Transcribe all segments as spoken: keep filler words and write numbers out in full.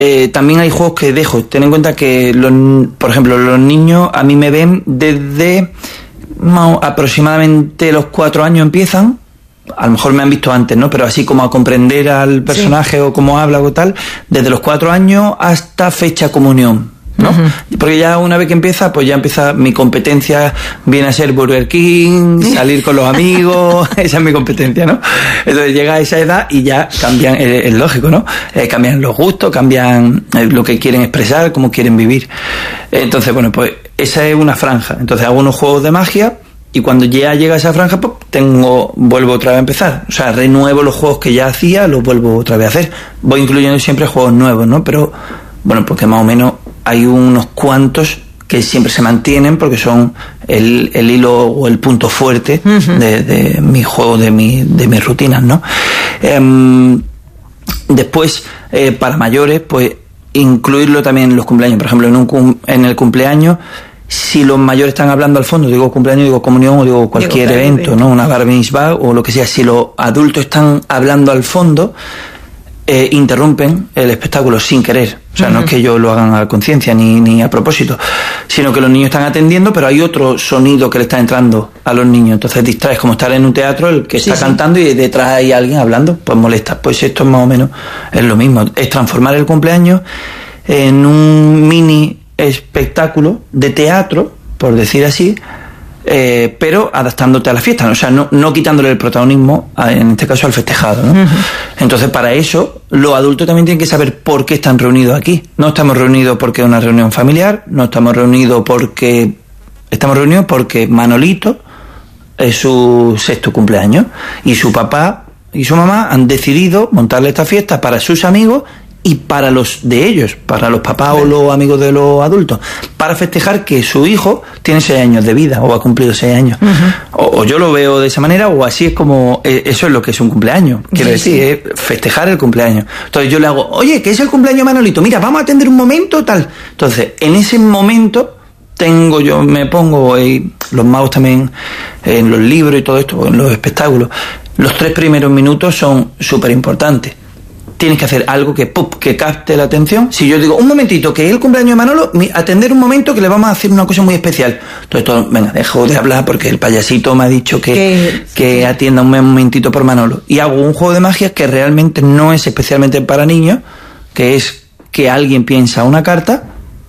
eh, también hay juegos que dejo. Ten en cuenta que, los, por ejemplo, los niños a mí me ven desde no, aproximadamente los cuatro años empiezan. A lo mejor me han visto antes, ¿no? Pero así como a comprender al personaje, sí, o cómo habla o tal, desde los cuatro años hasta fecha comunión, ¿no? Uh-huh. Porque ya una vez que empieza, pues ya empieza mi competencia, viene a ser Burger King, salir con los amigos, esa es mi competencia, ¿no? Entonces llega a esa edad y ya cambian, es, es lógico, ¿no? Eh, cambian los gustos, cambian lo que quieren expresar, cómo quieren vivir. Entonces, bueno, pues esa es una franja. Entonces hago unos juegos de magia. Y cuando ya llega esa franja, pues tengo, vuelvo otra vez a empezar. O sea, renuevo los juegos que ya hacía, los vuelvo otra vez a hacer. Voy incluyendo siempre juegos nuevos, ¿no? Pero, bueno, porque más o menos hay unos cuantos que siempre se mantienen porque son el, el hilo o el punto fuerte uh-huh. de, de mis juegos, de, mi, de mis rutinas, ¿no? Eh, después, eh, para mayores, pues incluirlo también en los cumpleaños. Por ejemplo, en, un, en el cumpleaños, si los mayores están hablando al fondo, digo cumpleaños, digo comunión o digo cualquier digo, evento, evento, ¿no? Una bar mitzvah o lo que sea, si los adultos están hablando al fondo, eh, interrumpen el espectáculo sin querer. O sea, uh-huh. no es que ellos lo hagan a conciencia ni, ni a propósito, sino que los niños están atendiendo, pero hay otro sonido que le está entrando a los niños. Entonces distraes, como estar en un teatro, el que sí, está sí. cantando y detrás hay alguien hablando, pues molesta. Pues esto es más o menos es lo mismo. Es transformar el cumpleaños en un mini espectáculo de teatro, por decir así, eh, pero adaptándote a la fiesta, ¿no? O sea, no, no quitándole el protagonismo, a, en este caso al festejado, ¿no? Uh-huh. Entonces, para eso, los adultos también tienen que saber por qué están reunidos aquí. No estamos reunidos porque es una reunión familiar, no estamos reunidos porque... Estamos reunidos porque Manolito es su sexto cumpleaños y su papá y su mamá han decidido montarle esta fiesta para sus amigos y para los de ellos, para los papás o los amigos de los adultos, para festejar que su hijo tiene seis años de vida o ha cumplido seis años. Uh-huh. O, o yo lo veo de esa manera, o así es como, eh, eso es lo que es un cumpleaños, quiero sí, decir, sí. es festejar el cumpleaños. Entonces yo le hago, oye, que es el cumpleaños de Manolito, mira, vamos a atender un momento, tal. Entonces, en ese momento tengo yo, me pongo, eh, los magos también, eh, en los libros y todo esto, en los espectáculos, los tres primeros minutos son súper importantes. Tienes que hacer algo que pop, que capte la atención. Si yo digo, un momentito, que es el cumpleaños de Manolo, atender un momento que le vamos a hacer una cosa muy especial. Entonces, todo, venga, dejo de hablar porque el payasito me ha dicho que, que atienda un momentito por Manolo. Y hago un juego de magia que realmente no es especialmente para niños, que es que alguien piensa una carta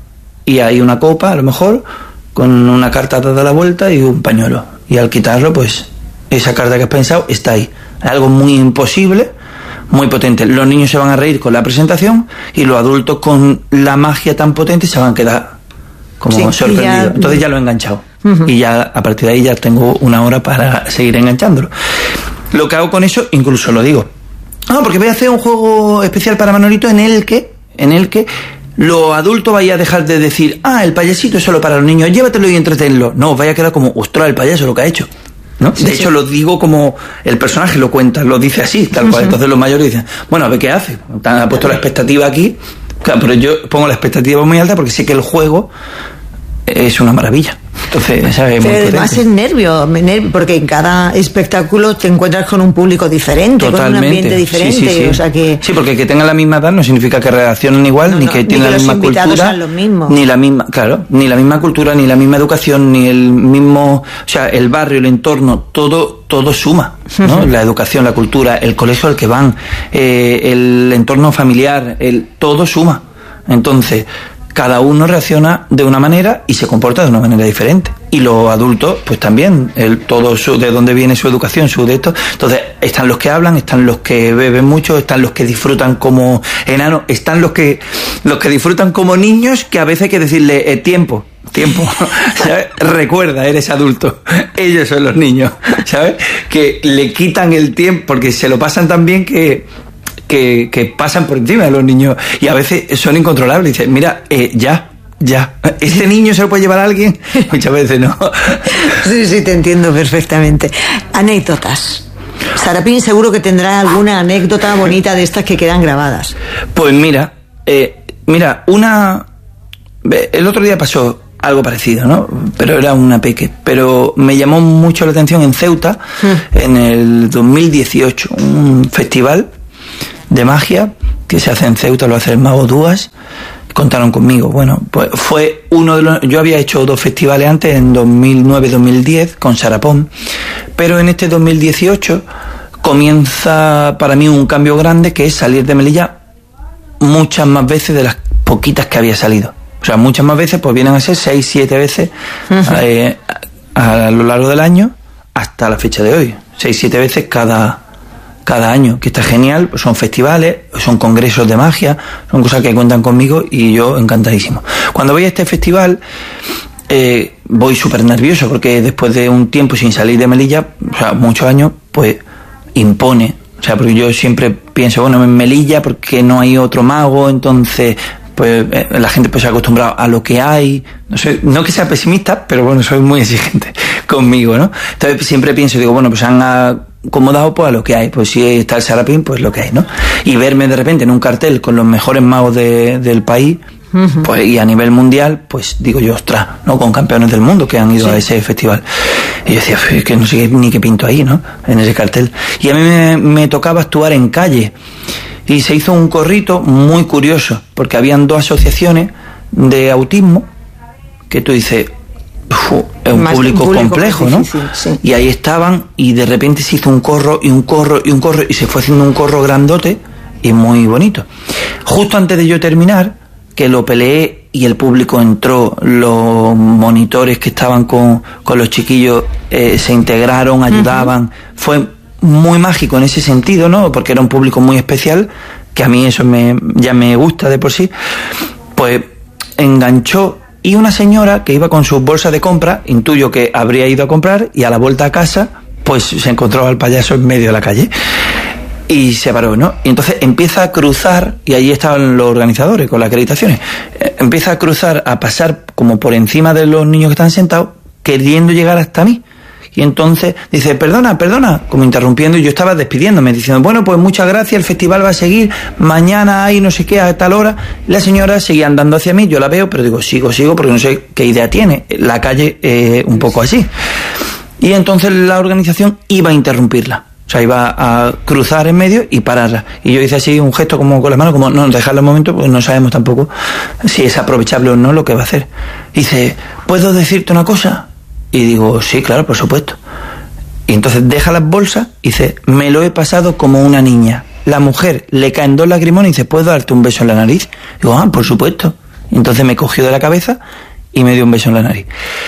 y hay una copa, a lo mejor, con una carta dada la vuelta y un pañuelo. Y al quitarlo, pues, esa carta que has pensado está ahí. Es algo muy imposible, muy potente. Los niños se van a reír con la presentación y los adultos con la magia tan potente se van a quedar como sí, sorprendidos. Ya... Entonces ya lo he enganchado. Uh-huh. Y ya a partir de ahí ya tengo una hora para seguir enganchándolo. Lo que hago con eso, incluso lo digo. Ah, porque voy a hacer un juego especial para Manolito en el que, en el que los adultos vaya a dejar de decir, ah, el payasito es solo para los niños, llévatelo y entretenlo. No, vaya a quedar como, ostras, el payaso lo que ha hecho. ¿No? Sí, de hecho, sí. Lo digo como el personaje lo cuenta, lo dice así, tal cual. Uh-huh. Entonces los mayores dicen, bueno, a ver qué hace. Han puesto la expectativa aquí. Claro, pero yo pongo la expectativa muy alta porque sé que el juego es una maravilla. Entonces, ¿sabes? Pero además es nervio, porque en cada espectáculo te encuentras con un público diferente, totalmente, con un ambiente diferente. Sí, sí, sí. O sea que... sí, porque que tengan la misma edad no significa que reaccionen igual, no, ni no, que tienen la misma cultura, ni la misma, claro, ni la misma cultura, ni la misma educación, ni el mismo, o sea, el barrio, el entorno, todo, todo suma, ¿no? Uh-huh. La educación, la cultura, el colegio al que van, eh, el entorno familiar, el todo suma. Entonces, cada uno reacciona de una manera y se comporta de una manera diferente. Y los adultos, pues también, el, todo su, de dónde viene su educación, su de esto. Entonces, están los que hablan, están los que beben mucho, están los que disfrutan como enanos, están los que, los que disfrutan como niños, que a veces hay que decirle, eh, tiempo, tiempo, ¿sabes? Recuerda, eres adulto. Ellos son los niños, ¿sabes? Que le quitan el tiempo, porque se lo pasan tan bien que... Que, que pasan por encima de los niños y a veces son incontrolables. Dicen, mira, eh, ya, ya, ¿este niño se lo puede llevar a alguien? Muchas veces no. Sí, sí, te entiendo perfectamente. Anécdotas. Sarapín seguro que tendrá alguna anécdota bonita de estas que quedan grabadas. Pues mira, eh, mira, una... El otro día pasó algo parecido, ¿no? Pero era una peque. Pero me llamó mucho la atención en Ceuta, mm. en el dos mil dieciocho, un festival de magia que se hace en Ceuta, lo hace el Mago Duas, contaron conmigo. Bueno, pues fue uno de los... Yo había hecho dos festivales antes, en dos mil nueve dos mil diez, con Sarapón, pero en este dos mil dieciocho comienza para mí un cambio grande, que es salir de Melilla muchas más veces de las poquitas que había salido. O sea, muchas más veces, pues vienen a ser seis, siete veces uh-huh. eh, a, a lo largo del año hasta la fecha de hoy. Seis, siete veces cada... cada año, que está genial. Son festivales, son congresos de magia, son cosas que cuentan conmigo y yo encantadísimo. Cuando voy a este festival eh, voy súper nervioso, porque después de un tiempo sin salir de Melilla, o sea, muchos años, pues impone. O sea, porque yo siempre pienso, bueno, en Melilla porque no hay otro mago, entonces pues eh, la gente pues se ha acostumbrado a lo que hay. No sé, no que sea pesimista, pero bueno, soy muy exigente conmigo, ¿no? Entonces siempre pienso, digo, bueno, pues han acomodado pues a lo que hay. Pues si está el Sarapín, pues lo que hay, ¿no? Y verme de repente en un cartel con los mejores magos de, del país, uh-huh. pues y a nivel mundial, pues digo yo, ostras, ¿no? Con campeones del mundo que han ido sí. a ese festival. Y yo decía, es que no sé ni qué pinto ahí, ¿no? En ese cartel. Y a mí me, me tocaba actuar en calle. Y se hizo un corrito muy curioso, porque habían dos asociaciones de autismo que tú dices, uf, es un público, un público complejo, ¿no? Difícil, sí. Y ahí estaban, y de repente se hizo un corro y un corro y un corro, y se fue haciendo un corro grandote y muy bonito. Justo antes de yo terminar, que lo peleé y el público entró, los monitores que estaban con, con los chiquillos eh, se integraron, ayudaban, uh-huh. fue muy mágico en ese sentido, ¿no? Porque era un público muy especial, que a mí eso me, ya me gusta de por sí. Pues enganchó, y una señora que iba con sus bolsas de compra, intuyo que habría ido a comprar, y a la vuelta a casa, pues se encontró al payaso en medio de la calle. Y se paró, ¿no? Y entonces empieza a cruzar, y ahí estaban los organizadores con las acreditaciones, empieza a cruzar, a pasar como por encima de los niños que están sentados, queriendo llegar hasta mí. Y entonces dice, perdona, perdona, como interrumpiendo, y yo estaba despidiéndome, diciendo, bueno, pues muchas gracias, el festival va a seguir, mañana hay no sé qué, a tal hora. La señora seguía andando hacia mí, yo la veo, pero digo, sigo, sigo, porque no sé qué idea tiene. La calle eh, un poco así. Y entonces la organización iba a interrumpirla. O sea, iba a cruzar en medio y pararla. Y yo hice así un gesto como con las manos, como no, dejarla un momento, pues no sabemos tampoco si es aprovechable o no lo que va a hacer. Y dice, ¿puedo decirte una cosa? Y digo, sí, claro, por supuesto. Y entonces deja las bolsas y dice, me lo he pasado como una niña. La mujer le caen dos lagrimones y dice, ¿puedo darte un beso en la nariz? Digo, ah, por supuesto. Y entonces me cogió de la cabeza y me dio un beso en la nariz.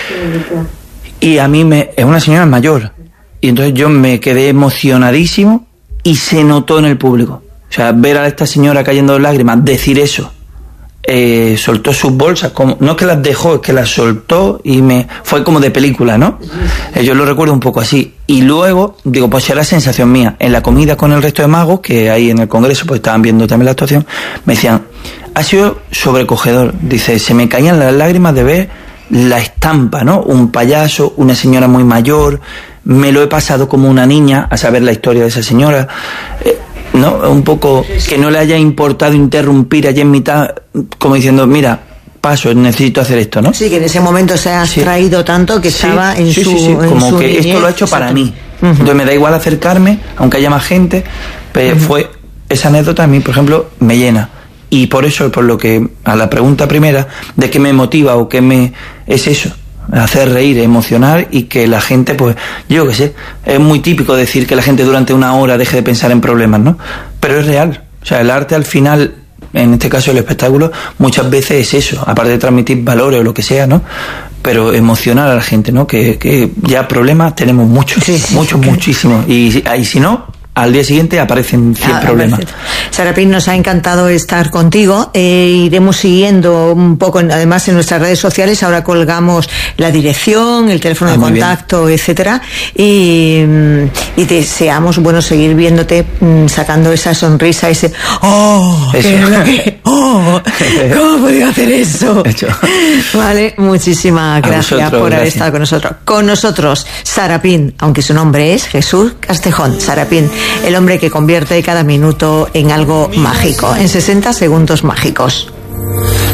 Y a mí me, es una señora mayor. Y entonces yo me quedé emocionadísimo y se notó en el público. O sea, ver a esta señora cayendo lágrimas, decir eso. Eh, soltó sus bolsas, como, no es que las dejó, es que las soltó y me fue como de película, ¿no? Eh, yo lo recuerdo un poco así. Y luego, digo, pues era sensación mía. En la comida con el resto de magos, que ahí en el congreso, pues estaban viendo también la actuación, me decían, ha sido sobrecogedor. Dice, se me caían las lágrimas de ver la estampa, ¿no? Un payaso, una señora muy mayor, me lo he pasado como una niña a saber la historia de esa señora. Eh, ¿no? Un poco que no le haya importado interrumpir allí en mitad, como diciendo, mira, paso, necesito hacer esto, ¿no? Sí, que en ese momento se ha abstraído sí. tanto que sí, estaba en sí, su sí, sí, en como su que niñez, esto lo ha hecho para exacto. mí. Uh-huh. Entonces me da igual acercarme, aunque haya más gente, pero uh-huh. fue esa anécdota a mí, por ejemplo, me llena. Y por eso, por lo que, a la pregunta primera, de qué me motiva o qué me... es eso. Hacer reír, emocionar y que la gente, pues, yo qué sé, es muy típico decir que la gente durante una hora deje de pensar en problemas, ¿no? Pero es real. O sea, el arte al final, en este caso el espectáculo, muchas veces es eso, aparte de transmitir valores o lo que sea, ¿no? Pero emocionar a la gente, ¿no? Que, que ya problemas tenemos muchos, sí, sí, muchos, sí, muchísimos. Y, y si no, al día siguiente aparecen cien ah, problemas. Perfecto. Sarapín, nos ha encantado estar contigo. Eh, iremos siguiendo un poco, además, en nuestras redes sociales. Ahora colgamos la dirección, el teléfono ah, de contacto, bien. etcétera. Y, y deseamos, bueno, seguir viéndote sacando esa sonrisa, ese ¡oh! Que, ¡oh! ¿Cómo he podido hacer eso? Hecho. Vale, muchísimas gracias vosotros, por haber gracias. estado con nosotros. Con nosotros, Sarapín, aunque su nombre es Jesús Castejón. Sarapín, el hombre que convierte cada minuto en algo mágico, en sesenta segundos mágicos.